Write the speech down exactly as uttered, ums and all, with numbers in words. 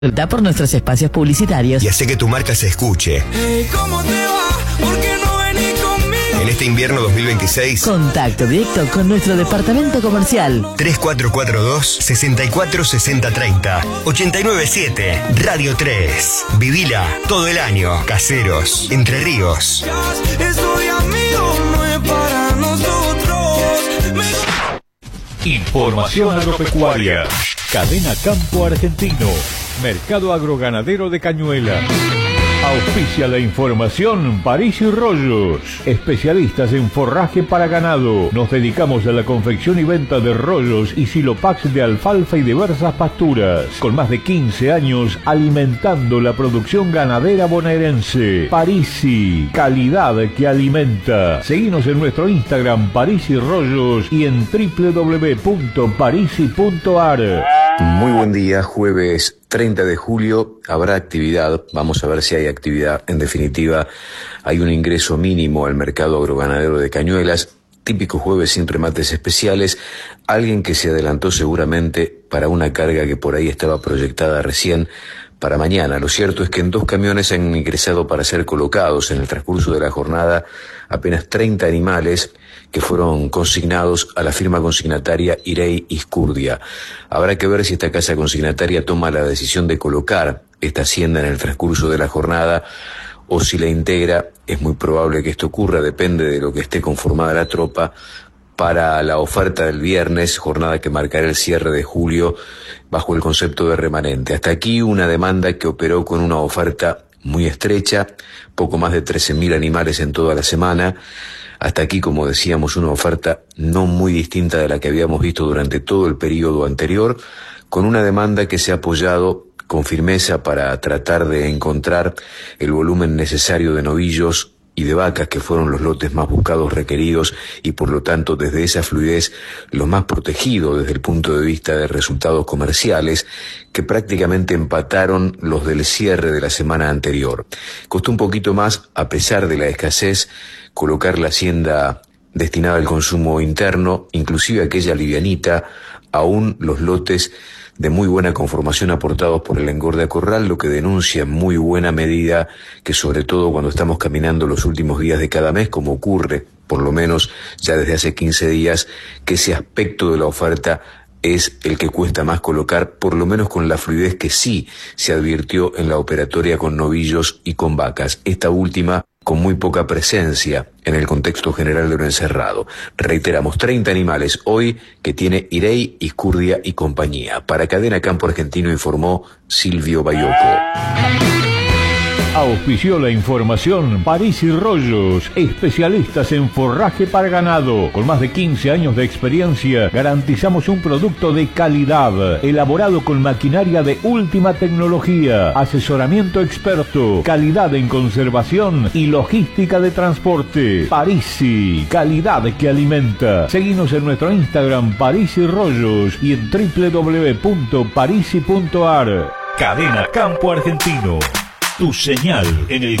Da por nuestros espacios publicitarios y hace que tu marca se escuche. Hey, ¿cómo te va? ¿Por qué no venís conmigo? En este invierno dos mil veintiséis, contacto directo con nuestro departamento comercial. tres cuatro cuatro dos, seis cuatro seis cero tres cero, ocho nueve siete, Radio tres. Vivila todo el año. Caseros, Entre Ríos. Estoy amigo, no es para nosotros. Me... Información agropecuaria. Cadena Campo Argentino. Mercado Agroganadero de Cañuelas. Auspicia la información París y Rollos. Especialistas en forraje para ganado. Nos dedicamos a la confección y venta de rollos y silopax de alfalfa y diversas pasturas. Con más de quince años alimentando la producción ganadera bonaerense. Parisi, calidad que alimenta. Seguinos en nuestro Instagram París y Rollos y en doble u doble u doble u punto parisi punto a r. Muy buen día, jueves treinta de julio, habrá actividad, vamos a ver si hay actividad. En definitiva, hay un ingreso mínimo al mercado agroganadero de Cañuelas, típico jueves sin remates especiales, alguien que se adelantó seguramente para una carga que por ahí estaba proyectada recién para mañana. Lo cierto es que en dos camiones han ingresado para ser colocados en el transcurso de la jornada apenas treinta animales que fueron consignados a la firma consignataria Irey Iscurdia. Habrá que ver si esta casa consignataria toma la decisión de colocar esta hacienda en el transcurso de la jornada o si la integra. Es muy probable que esto ocurra, depende de lo que esté conformada la tropa para la oferta del viernes, jornada que marcará el cierre de julio bajo el concepto de remanente. Hasta aquí una demanda que operó con una oferta muy estrecha, poco más de trece mil animales en toda la semana. Hasta aquí, como decíamos, una oferta no muy distinta de la que habíamos visto durante todo el periodo anterior, con una demanda que se ha apoyado con firmeza para tratar de encontrar el volumen necesario de novillos y de vacas, que fueron los lotes más buscados, requeridos, y por lo tanto desde esa fluidez los más protegidos desde el punto de vista de resultados comerciales, que prácticamente empataron los del cierre de la semana anterior. Costó un poquito más, a pesar de la escasez, colocar la hacienda destinada al consumo interno, inclusive aquella livianita, aún los lotes de muy buena conformación aportados por el engorde a corral, lo que denuncia en muy buena medida que, sobre todo cuando estamos caminando los últimos días de cada mes, como ocurre por lo menos ya desde hace quince días, que ese aspecto de la oferta es el que cuesta más colocar, por lo menos con la fluidez que sí se advirtió en la operatoria con novillos y con vacas. Esta última con muy poca presencia en el contexto general de lo encerrado. Reiteramos, treinta animales hoy que tiene Irey, Iscurdia y compañía. Para Cadena Campo Argentino informó Silvio Bayoco. Auspició la información París y Rollos, especialistas en forraje para ganado. Con más de quince años de experiencia, garantizamos un producto de calidad, elaborado con maquinaria de última tecnología, asesoramiento experto, calidad en conservación y logística de transporte. Parisi, calidad que alimenta. Seguinos en nuestro Instagram París y Rollos y en doble u doble u doble u punto parisi punto a r. Cadena Campo Argentino. Tu señal en el